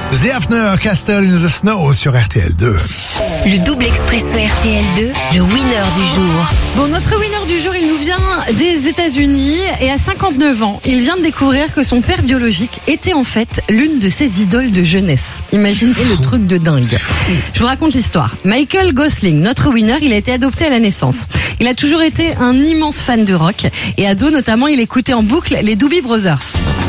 The Hafner, Castle in the Snow sur RTL2. Le double expresso RTL2, le winner du jour. Bon, notre winner du jour, il nous vient des États-Unis et à 59 ans, il vient de découvrir que son père biologique était en fait l'une de ses idoles de jeunesse. Imaginez le truc de dingue. Je vous raconte l'histoire. Michael Gosling, notre winner, il a été adopté à la naissance. Il a toujours été un immense fan de rock et ado notamment, il écoutait en boucle les Doobie Brothers.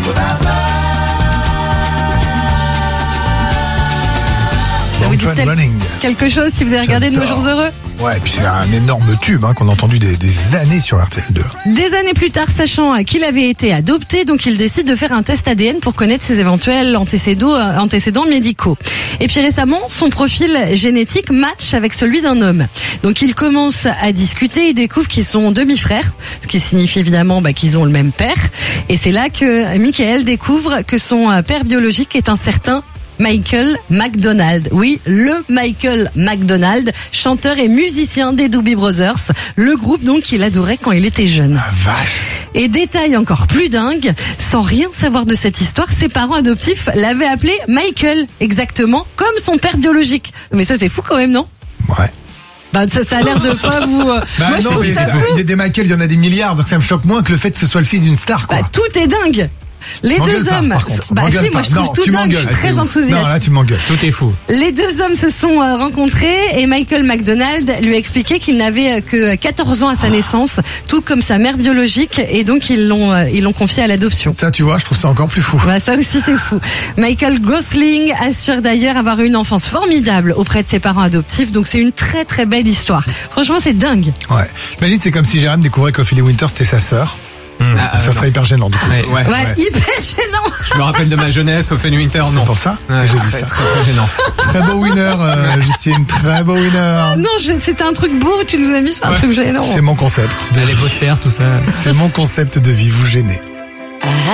Ça vous dit quelque chose si vous avez regardé Nos Jours Heureux? Ouais, et puis c'est un énorme tube qu'on a entendu des années sur RTL2. Des années plus tard, sachant qu'il avait été adopté, donc il décide de faire un test ADN pour connaître ses éventuels antécédents médicaux. Et puis récemment, son profil génétique match avec celui d'un homme. Donc il commence à discuter, il découvre qu'ils sont demi-frères, ce qui signifie évidemment qu'ils ont le même père. Et c'est là que Michael découvre que son père biologique est un certain Michael McDonald. Oui, le Michael McDonald, chanteur et musicien des Doobie Brothers, le groupe donc qu'il adorait quand il était jeune. Ah, vache. Et détail encore plus dingue, sans rien savoir de cette histoire, ses parents adoptifs l'avaient appelé Michael, exactement comme son père biologique. Mais ça c'est fou quand même, non? Ouais. Ça a l'air de pas vous... Moi, non, mais des Michael, il y en a des milliards, donc ça me choque moins que le fait que ce soit le fils d'une star, quoi. Tout est dingue. Les deux hommes, moi je trouve tout dingue, je suis très enthousiaste. Non, là tu m'engueules. Tout est fou. Les deux hommes se sont rencontrés et Michael McDonald lui a expliqué qu'il n'avait que 14 ans à sa naissance, tout comme sa mère biologique, et donc ils l'ont confié à l'adoption. Ça, tu vois, je trouve ça encore plus fou. Ça aussi c'est fou. Michael Gosling assure d'ailleurs avoir eu une enfance formidable auprès de ses parents adoptifs, donc c'est une très très belle histoire. Franchement, c'est dingue. Ouais. Imagine, c'est comme si Jérôme découvrait qu'Ophélie Winter c'était sa sœur. Ça serait hyper gênant du coup. Ouais, hyper gênant. Je me rappelle de ma jeunesse au Ophélie Winter, non. C'est pour ça j'ai dit ça. Très gênant. Très beau winner, Justine, très beau winner. Non, c'était un truc beau, tu nous as mis sur un truc gênant. C'est mon concept. Les posters, tout ça. C'est mon concept de vie, vous gênez.